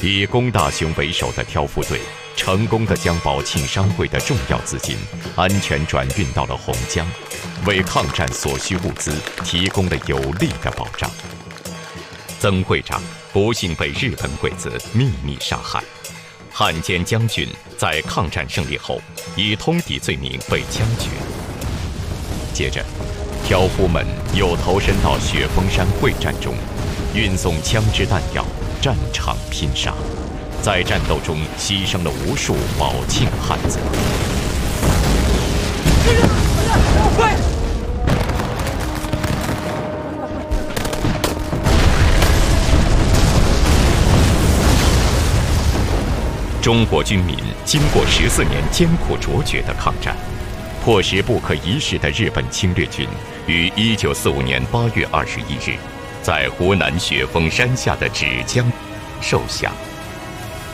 以龚大雄为首的挑夫队，成功地将宝庆商会的重要资金安全转运到了洪江，为抗战所需物资提供了有力的保障。曾会长不幸被日本鬼子秘密杀害，汉奸将军在抗战胜利后以通敌罪名被枪决。接着，挑夫们又投身到雪峰山会战中，运送枪支弹药，战场拼杀，在战斗中牺牲了无数宝庆汉子。快！中国军民经过14年艰苦卓绝的抗战，迫使不可一世的日本侵略军于1945年8月21日，在湖南雪峰山下的芷江受降。